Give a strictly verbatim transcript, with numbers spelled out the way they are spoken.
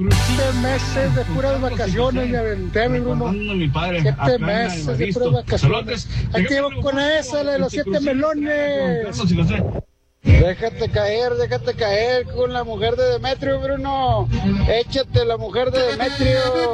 Siete meses de puras vacaciones me aventé, mi Bruno. Siete meses de puras vacaciones. Aquí llevo con esa, la de los siete melones. Déjate caer, déjate caer con la mujer de Demetrio, Bruno. Échate la mujer de Demetrio.